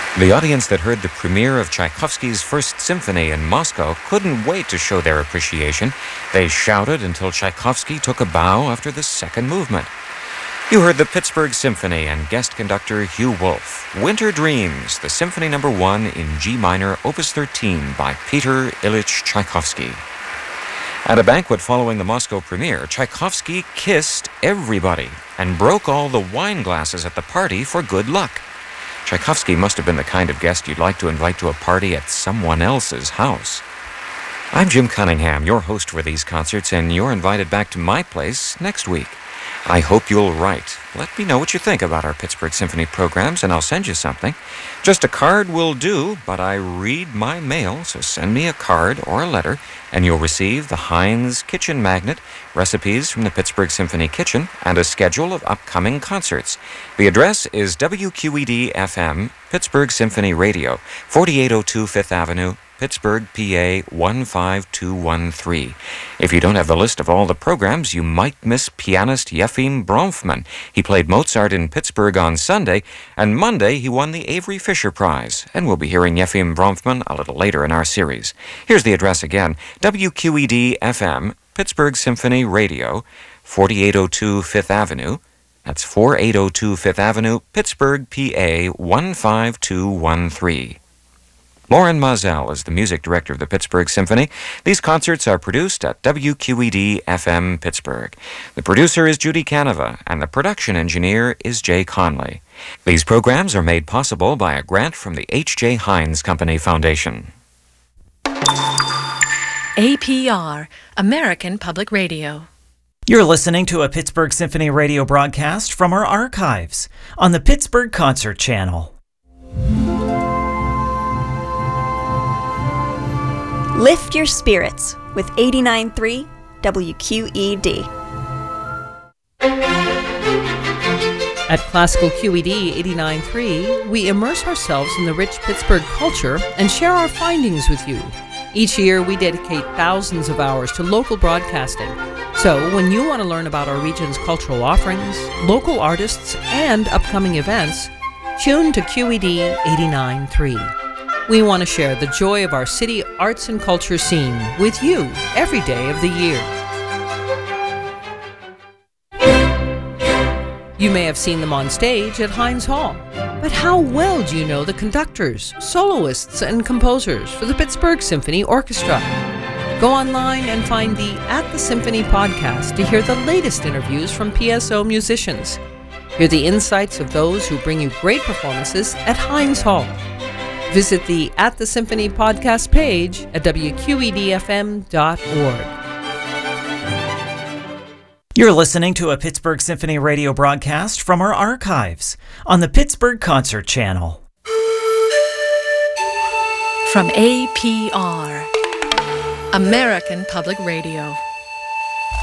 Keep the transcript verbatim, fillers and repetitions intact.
The audience that heard the premiere of Tchaikovsky's First Symphony in Moscow couldn't wait to show their appreciation. They shouted until Tchaikovsky took a bow after the second movement. You heard the Pittsburgh Symphony and guest conductor Hugh Wolf. Winter Dreams, the Symphony Number One in G minor, Opus thirteen by Peter Ilyich Tchaikovsky. At a banquet following the Moscow premiere, Tchaikovsky kissed everybody and broke all the wine glasses at the party for good luck. Tchaikovsky must have been the kind of guest you'd like to invite to a party at someone else's house. I'm Jim Cunningham, your host for these concerts, and you're invited back to my place next week. I hope you'll write. Let me know what you think about our Pittsburgh Symphony programs, and I'll send you something. Just a card will do, but I read my mail, so send me a card or a letter, and you'll receive the Heinz Kitchen Magnet, recipes from the Pittsburgh Symphony Kitchen, and a schedule of upcoming concerts. The address is W Q E D F M, Pittsburgh Symphony Radio, forty-eight oh two Fifth Avenue, Pittsburgh, P A one five two one three. If you don't have the list of all the programs, you might miss pianist Yefim Bronfman. He played Mozart in Pittsburgh on Sunday, and Monday he won the Avery Fisher Prize. And we'll be hearing Yefim Bronfman a little later in our series. Here's the address again, W Q E D F M, Pittsburgh Symphony Radio, forty-eight oh two Fifth Avenue. That's forty-eight oh two Fifth Avenue, Pittsburgh, P A one five two one three. Lauren Mazel is the music director of the Pittsburgh Symphony. These concerts are produced at W Q E D F M Pittsburgh. The producer is Judy Canova, and the production engineer is Jay Conley. These programs are made possible by a grant from the H J. Heinz Company Foundation. A P R, American Public Radio. You're listening to a Pittsburgh Symphony radio broadcast from our archives on the Pittsburgh Concert Channel. Lift your spirits with eighty-nine point three W Q E D. At Classical Q E D eighty-nine point three, we immerse ourselves in the rich Pittsburgh culture and share our findings with you. Each year, we dedicate thousands of hours to local broadcasting. So, when you want to learn about our region's cultural offerings, local artists, and upcoming events, tune to Q E D eighty-nine point three. We want to share the joy of our city arts and culture scene with you every day of the year. You may have seen them on stage at Heinz Hall, but how well do you know the conductors, soloists, and composers for the Pittsburgh Symphony Orchestra? Go online and find the At the Symphony podcast to hear the latest interviews from P S O musicians. Hear the insights of those who bring you great performances at Heinz Hall. Visit the At the Symphony podcast page at W Q E D F M dot org. You're listening to a Pittsburgh Symphony radio broadcast from our archives on the Pittsburgh Concert Channel. From A P R, American Public Radio.